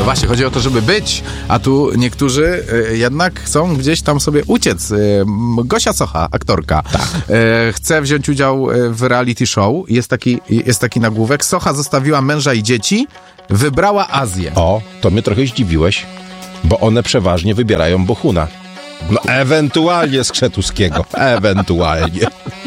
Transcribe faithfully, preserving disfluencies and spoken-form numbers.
No właśnie, chodzi o to, żeby być, a tu niektórzy y, jednak chcą gdzieś tam sobie uciec. Y, Gosia Socha, aktorka, Tak. y, chce wziąć udział w reality show. Jest taki, jest taki nagłówek. Socha zostawiła męża i dzieci, wybrała Azję. O, to mnie trochę zdziwiłeś, bo one przeważnie wybierają Bohuna. No ewentualnie Skrzetuskiego, ewentualnie.